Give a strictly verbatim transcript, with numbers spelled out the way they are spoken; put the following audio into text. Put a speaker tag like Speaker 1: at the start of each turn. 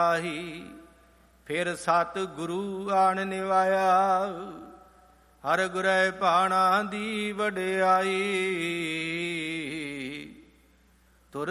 Speaker 1: ਆਹੀ। ਫਿਰ ਸਤ ਗੁਰੂ ਆਣ ਨਿਵਾਇਆ, ਹਰ ਗੁਰੈ ਭਾਣਾ ਦੀ ਵਡਿਆਈ।